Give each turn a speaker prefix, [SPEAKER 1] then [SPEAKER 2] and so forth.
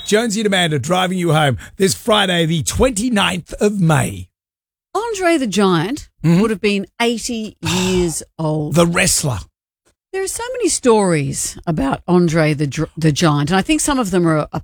[SPEAKER 1] Jonesy and Amanda driving you home this Friday, the 29th of May.
[SPEAKER 2] Andre the Giant would have been 80 years old.
[SPEAKER 1] The wrestler.
[SPEAKER 2] There are so many stories about Andre the Giant, and I think some of them are